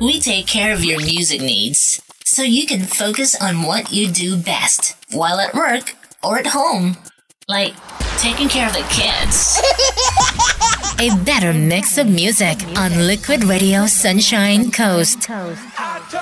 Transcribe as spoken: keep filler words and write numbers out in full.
We take care of your music needs so you can focus on what you do best while at work or at home, like taking care of the kids. A better mix of music on Liquid Radio Sunshine Coast.